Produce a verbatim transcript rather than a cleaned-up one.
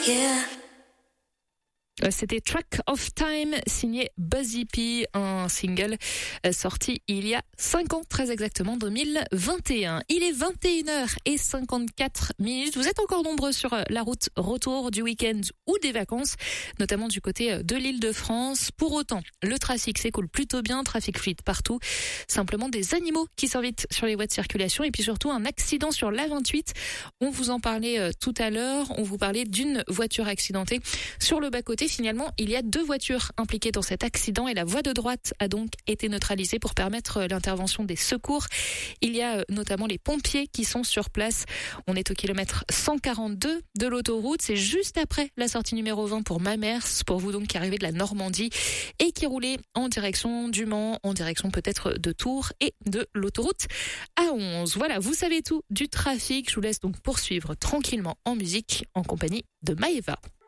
Yeah. C'était Track of Time, signé Buzzy P, un single sorti il y a cinq ans, très exactement, deux mille vingt et un. Il est vingt et une heures cinquante-quatre minutes. Vous êtes encore nombreux sur la route retour du week-end ou des vacances, notamment du côté de l'Île-de-France. Pour autant, le trafic s'écoule plutôt bien, trafic fluide partout. Simplement des animaux qui s'invitent sur les voies de circulation et puis surtout un accident sur l'A vingt-huit. On vous en parlait tout à l'heure. On vous parlait d'une voiture accidentée sur le bas-côté. Finalement, il y a deux voitures impliquées dans cet accident et la voie de droite a donc été neutralisée pour permettre l'intervention des secours. Il y a notamment les pompiers qui sont sur place. On est au kilomètre cent quarante-deux de l'autoroute. C'est juste après la sortie numéro vingt pour Mamers, pour vous donc qui arrivez de la Normandie et qui roulez en direction du Mans, en direction peut-être de Tours et de l'autoroute A onze. Voilà, vous savez tout du trafic. Je vous laisse donc poursuivre tranquillement en musique en compagnie de Maëva.